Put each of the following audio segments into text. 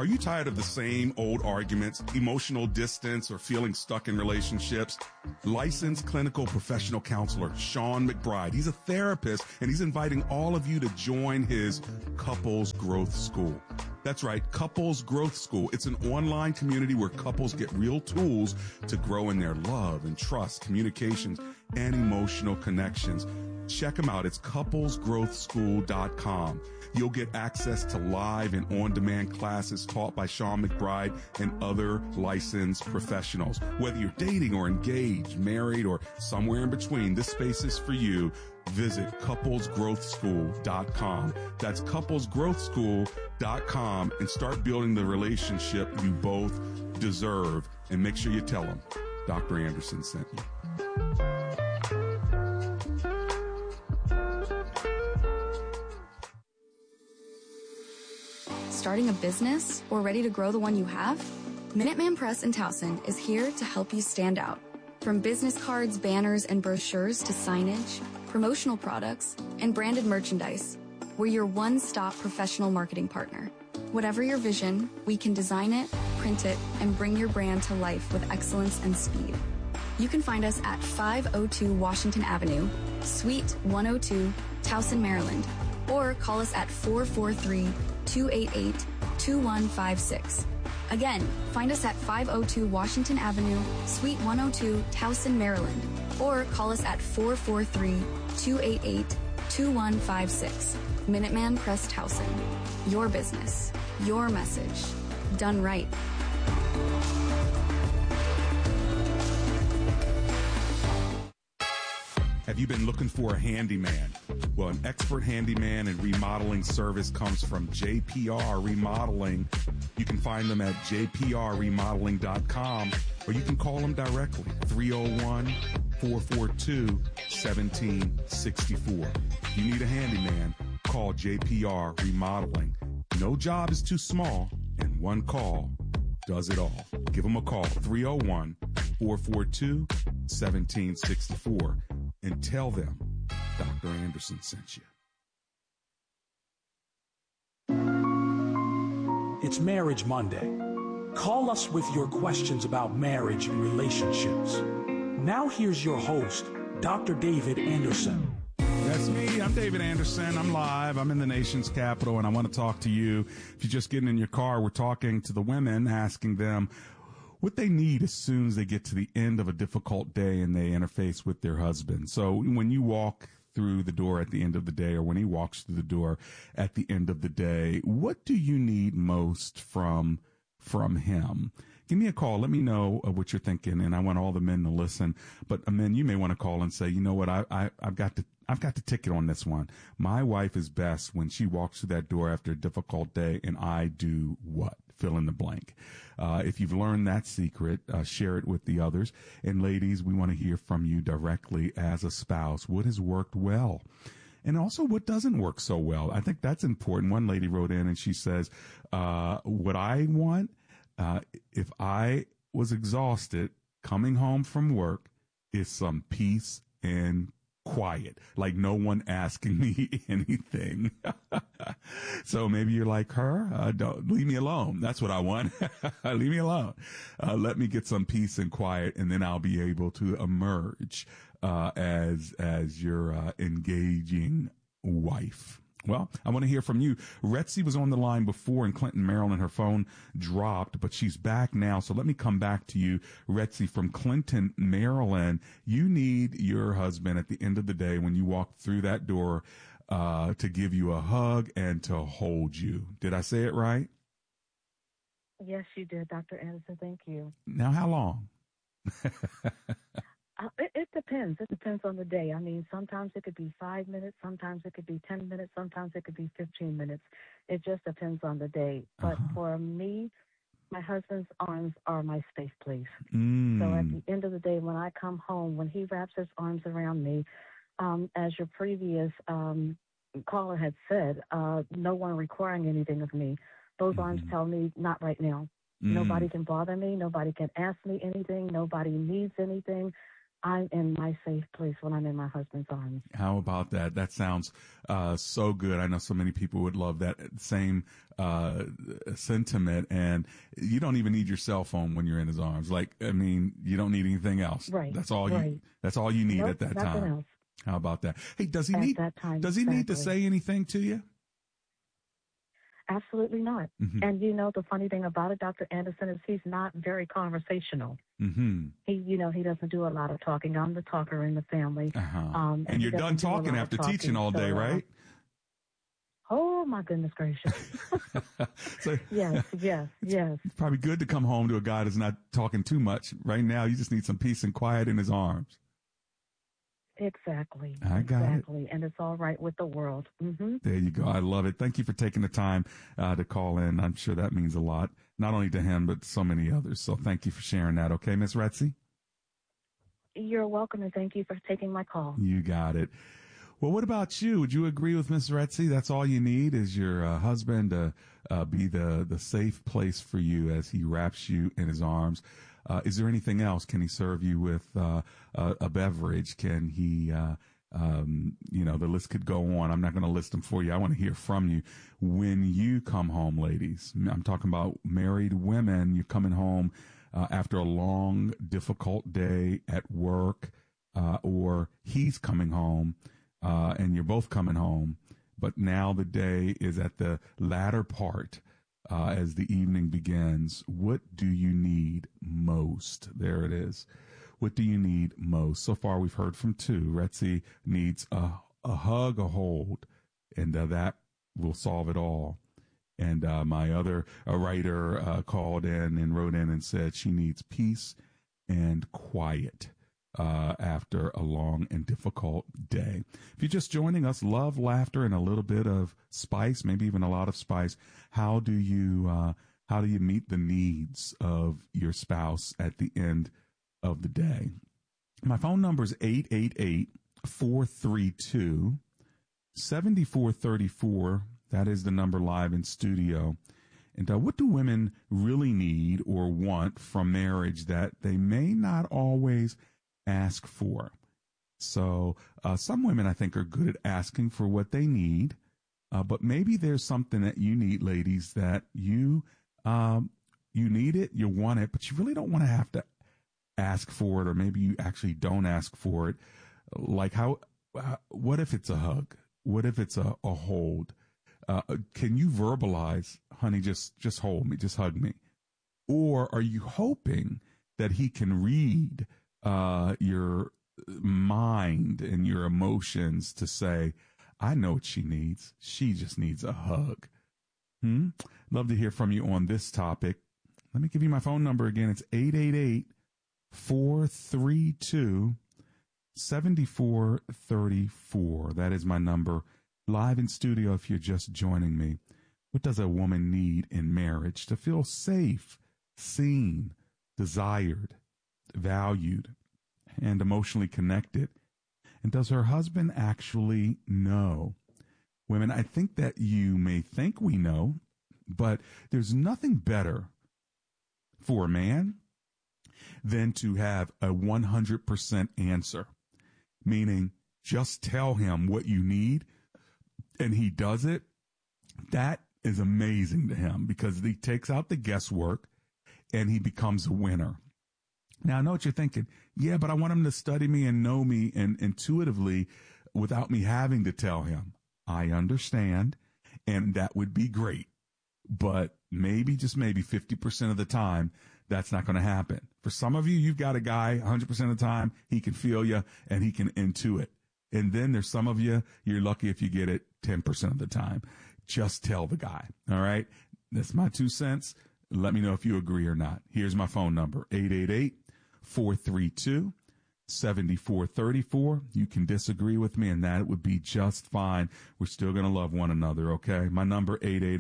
Are you tired of the same old arguments, emotional distance, or feeling stuck in relationships? Licensed clinical professional counselor Sean McBride. He's a therapist, and he's inviting all of you to join his Couples Growth School. That's right, Couples Growth School. It's an online community where couples get real tools to grow in their love and trust, communications, and emotional connections. Check them out. It's couplesgrowthschool.com. You'll get access to live and on-demand classes taught by Sean McBride and other licensed professionals. Whether you're dating or engaged, married, or somewhere in between, this space is for you. Visit couplesgrowthschool.com. That's couplesgrowthschool.com and start building the relationship you both deserve. And make sure you tell them Dr. Anderson sent you. Starting a business or ready to grow the one you have? Minuteman Press in Towson is here to help you stand out. From business cards, banners, and brochures to signage, promotional products, and branded merchandise, we're your one-stop professional marketing partner. Whatever your vision, we can design it, print it, and bring your brand to life with excellence and speed. You can find us at 502 Washington Avenue, Suite 102, Towson, Maryland, or call us at 443-288-2156. Again, find us at 502 Washington Avenue, Suite 102, Towson, Maryland, or call us at 443-288-2156. Minuteman Press Towson. Your business, your message, done right. Have you been looking for a handyman? Well, an expert handyman and remodeling service comes from JPR Remodeling. You can find them at jprremodeling.com, or you can call them directly, 301-442-1764. If you need a handyman, call JPR Remodeling. No job is too small, and one call does it all. Give them a call, 301-442-1764, and tell them Dr. Anderson sent you. It's Marriage Monday. Call us with your questions about marriage and relationships. Now here's your host, Dr. David Anderson. That's me. I'm David Anderson. I'm live. I'm in the nation's capital, and I want to talk to you. If you're just getting in your car, we're talking to the women, asking them what they need as soon as they get to the end of a difficult day and they interface with their husband. So when you walk through the door at the end of the day, or when he walks through the door at the end of the day, what do you need most from him? Give me a call. Let me know what you're thinking, and I want all the men to listen. But men, you may want to call and say, you know what, I've got the ticket on this one. My wife is best when she walks through that door after a difficult day, and I do what? Fill in the blank. If you've learned that secret, share it with the others. And ladies, we want to hear from you directly as a spouse. What has worked well? And also what doesn't work so well? I think that's important. One lady wrote in and she says, what I want, if I was exhausted coming home from work, is some peace and quiet, like no one asking me anything. So maybe you're like her. Don't leave me alone. That's what I want. Leave me alone. Let me get some peace and quiet, and then I'll be able to emerge as your engaging wife. Well, I want to hear from you. Retzi was on the line before in Clinton, Maryland. Her phone dropped, but she's back now. So let me come back to you, Retzi from Clinton, Maryland. You need your husband at the end of the day when you walk through that door to give you a hug and to hold you. Did I say it right? Yes, you did, Dr. Anderson. Thank you. Now, how long? It depends. It depends on the day. I mean, sometimes it could be 5 minutes. Sometimes it could be 10 minutes. Sometimes it could be 15 minutes. It just depends on the day. But for me, my husband's arms are my safe place. So at the end of the day, when I come home, when he wraps his arms around me, as your previous caller had said, no one requiring anything of me. Those arms tell me, not right now. Nobody can bother me. Nobody can ask me anything. Nobody needs anything. I'm in my safe place when I'm in my husband's arms. How about that? That sounds so good. I know so many people would love that same sentiment. And you don't even need your cell phone when you're in his arms. Like, I mean, you don't need anything else. Right. That's all right. you. That's all you need Nope, at that nothing time. Else. How about that? Hey, does he at need? That time, does he need to exactly. say anything to you? Absolutely not. Mm-hmm. And the funny thing about it, Dr. Anderson, is he's not very conversational. Mm-hmm. He doesn't do a lot of talking. I'm the talker in the family. Uh-huh. And you're done talking after teaching all day, right? Oh, my goodness gracious. So, yes. It's probably good to come home to a guy that's not talking too much. Right now, you just need some peace and quiet in his arms. Exactly. I got it. And it's all right with the world. Mm-hmm. There you go. I love it. Thank you for taking the time to call in. I'm sure that means a lot, not only to him, but so many others. So thank you for sharing that. Okay, Miss Retzi? You're welcome, and thank you for taking my call. You got it. Well, what about you? Would you agree with Miss Retzi? That's all you need is your husband to be the safe place for you as he wraps you in his arms. Is there anything else? Can he serve you with a beverage? Can he, the list could go on. I'm not going to list them for you. I want to hear from you when you come home, ladies. I'm talking about married women. You're coming home after a long, difficult day at work, or he's coming home, and you're both coming home. But now the day is at the latter part. As the evening begins, what do you need most? There it is. What do you need most? So far, we've heard from two. Retzi needs a hug, a hold, and that will solve it all. And my other writer called in and wrote in and said she needs peace and quiet after a long and difficult day. If you're just joining us, love, laughter, and a little bit of spice, maybe even a lot of spice. How do you meet the needs of your spouse at the end of the day? My phone number is 888-432-7434. That is the number live in studio. And what do women really need or want from marriage that they may not always ask for? So some women, I think, are good at asking for what they need, but maybe there's something that you need, ladies, that you need it, you want it, but you really don't want to have to ask for it, or maybe you actually don't ask for it. Like what if it's a hug? What if it's a hold? Can you verbalize, honey, just hold me, just hug me? Or are you hoping that he can read your mind and your emotions to say, I know what she needs. She just needs a hug. Love to hear from you on this topic. Let me give you my phone number again. It's 888-432-7434. That is my number. Live in studio if you're just joining me. What does a woman need in marriage to feel safe, seen, desired, valued, and emotionally connected? And does her husband actually know? Women, I think that you may think we know, but there's nothing better for a man than to have a 100% answer, meaning just tell him what you need and he does it. That is amazing to him because he takes out the guesswork and he becomes a winner. Now, I know what you're thinking. Yeah, but I want him to study me and know me and intuitively without me having to tell him. I understand, and that would be great. But maybe, just maybe 50% of the time, that's not going to happen. For some of you, you've got a guy 100% of the time, he can feel you and he can intuit. And then there's some of you, you're lucky if you get it 10% of the time. Just tell the guy. All right. That's my 2 cents. Let me know if you agree or not. Here's my phone number, 888-432-7434. You can disagree with me and that would be just fine. We're still going to love one another. Okay. My number,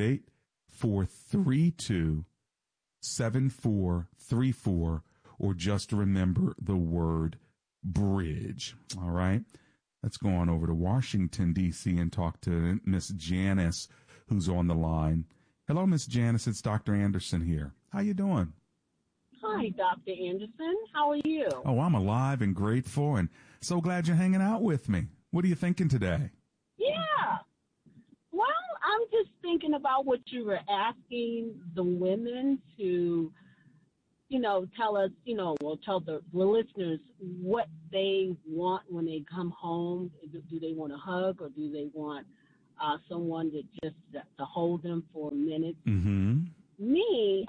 888-432-7434, or just remember the word bridge. All right. Let's go on over to Washington, D.C. and talk to Miss Janice, who's on the line. Hello, Miss Janice. It's Dr. Anderson here. How you doing? Hi, Dr. Anderson. How are you? Oh, I'm alive and grateful and so glad you're hanging out with me. What are you thinking today? Yeah. Well, I'm just thinking about what you were asking the women to, tell us, tell the listeners what they want when they come home. Do they want a hug or do they want someone to hold them for a minute? Mm-hmm. Me,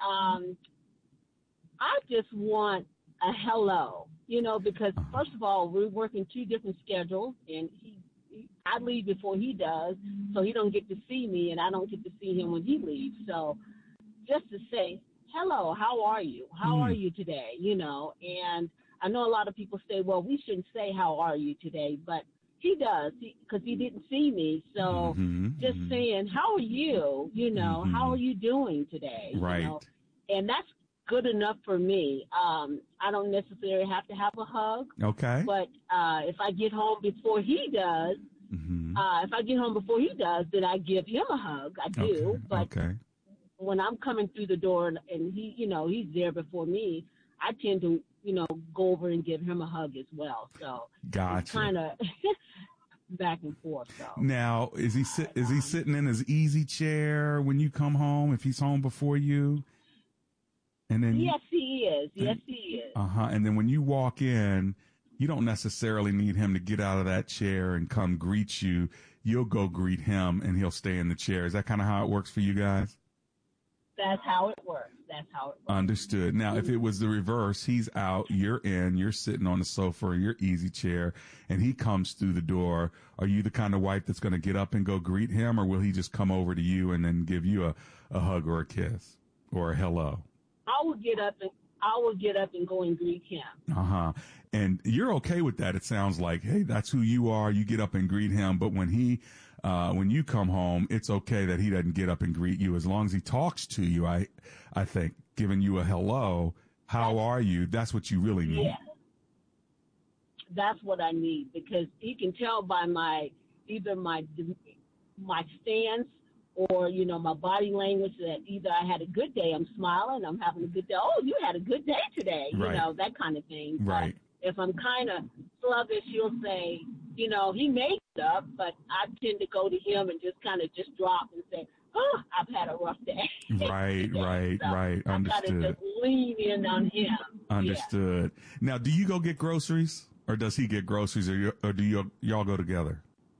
I just want a hello, because first of all, we're working two different schedules, and I leave before he does, so he don't get to see me, and I don't get to see him when he leaves. So just to say, hello, how are you? How are you today? And I know a lot of people say, well, we shouldn't say how are you today, but he does because he didn't see me. So just saying, how are you? How are you doing today? Right. And that's good enough for me. I don't necessarily have to have a hug. Okay. But if I get home before he does, then I give him a hug. I do. Okay. But when I'm coming through the door and he, he's there before me, I tend to, go over and give him a hug as well. So gotcha. It's kind of back and forth. So now, is he sitting in his easy chair when you come home? If he's home before you, and then yes, he is. Yes, he is. And then when you walk in, you don't necessarily need him to get out of that chair and come greet you. You'll go greet him, and he'll stay in the chair. Is that kind of how it works for you guys? That's how it works. Understood. Now, if it was the reverse, he's out, you're in, you're sitting on the sofa or your easy chair, and he comes through the door, are you the kind of wife that's going to get up and go greet him, or will he just come over to you and then give you a hug or a kiss or a hello? I will get up and go and greet him. And you're okay with that. It sounds like, hey, that's who you are. You get up and greet him. But when you come home, it's okay that he doesn't get up and greet you as long as he talks to you. I think giving you a hello, how are you? That's what you really need. Yeah. That's what I need, because he can tell by either my stance or, my body language that either I had a good day, I'm smiling, I'm having a good day. Oh, you had a good day today, right. That kind of thing. Right. But if I'm kind of sluggish, he'll say, he makes up, but I tend to go to him and just kind of drop and say, oh, I've had a rough day. Right, right, so right. Understood. I got to just lean in on him. Understood. Yeah. Now, do you go get groceries, or does he get groceries, or do y'all go together?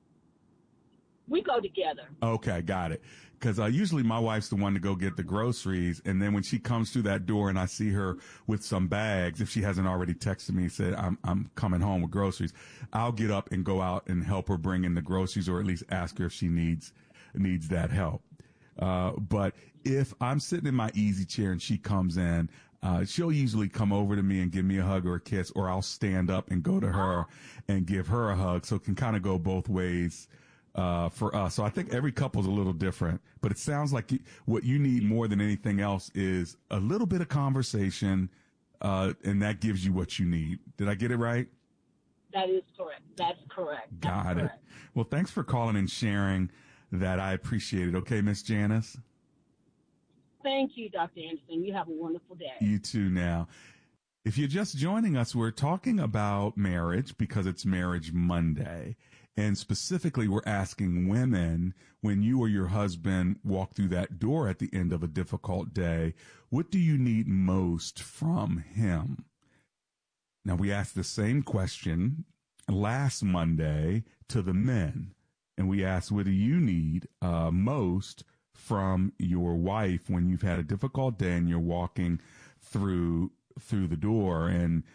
We go together. Okay, got it. Because usually my wife's the one to go get the groceries, and then when she comes through that door and I see her with some bags, if she hasn't already texted me and said I'm coming home with groceries, I'll get up and go out and help her bring in the groceries, or at least ask her if she needs that help. But if I'm sitting in my easy chair and she comes in, she'll usually come over to me and give me a hug or a kiss, or I'll stand up and go to her and give her a hug. So it can kind of go both ways for us. So I think every couple's a little different, but it sounds like what you need more than anything else is a little bit of conversation, and that gives you what you need. Did I get it right? That is correct. That's correct. Got it. Well, thanks for calling and sharing that. I appreciate it. Okay, Miss Janice? Thank you, Dr. Anderson. You have a wonderful day. You too now. If you're just joining us, we're talking about marriage because it's Marriage Monday. And specifically, we're asking women, when you or your husband walk through that door at the end of a difficult day, what do you need most from him? Now, we asked the same question last Monday to the men. And we asked, what do you need most from your wife when you've had a difficult day and you're walking through the door? And,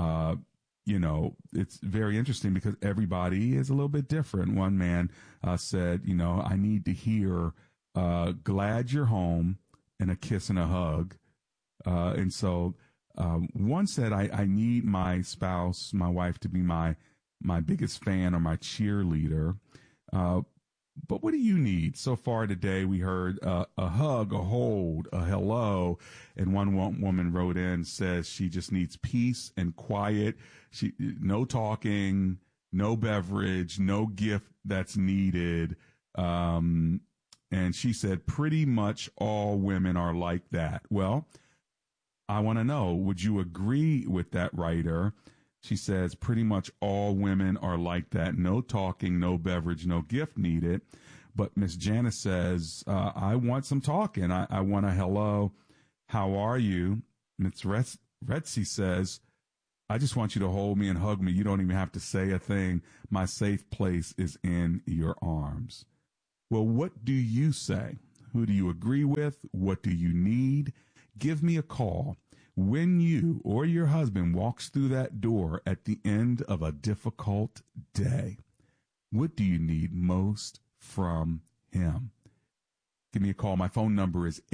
it's very interesting because everybody is a little bit different. One man said, I need to hear glad you're home and a kiss and a hug. And so one said, I need my spouse, my wife, to be my biggest fan or my cheerleader. But what do you need? So far today, we heard a hug, a hold, a hello. And one woman wrote in, says she just needs peace and quiet. No talking, no beverage, no gift that's needed. And she said pretty much all women are like that. Well, I want to know, would you agree with that writer? She says pretty much all women are like that. No talking, no beverage, no gift needed. But Miss Janice says, I want some talking. I want a hello. How are you? Miss Retsy says, I just want you to hold me and hug me. You don't even have to say a thing. My safe place is in your arms. Well, what do you say? Who do you agree with? What do you need? Give me a call. When you or your husband walks through that door at the end of a difficult day, what do you need most from him? Give me a call. My phone number is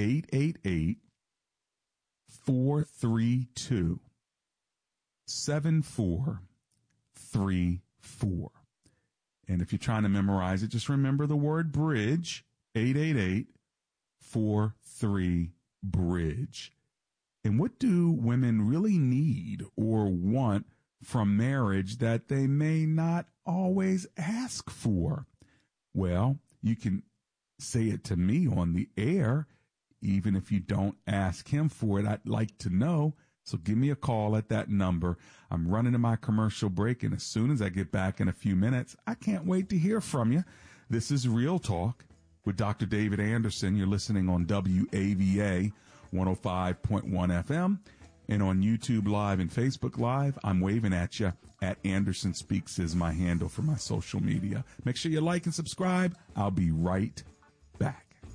888-432-7434. And if you're trying to memorize it, just remember the word bridge, 888-43-BRIDGE. And what do women really need or want from marriage that they may not always ask for? Well, you can say it to me on the air, even if you don't ask him for it. I'd like to know. So give me a call at that number. I'm running to my commercial break, and as soon as I get back in a few minutes, I can't wait to hear from you. This is Real Talk with Dr. David Anderson. You're listening on WAVA 105.1 FM and on YouTube Live and Facebook Live. I'm waving at you at Anderson Speaks is my handle for my social media. Make sure you like and subscribe. I'll be right back.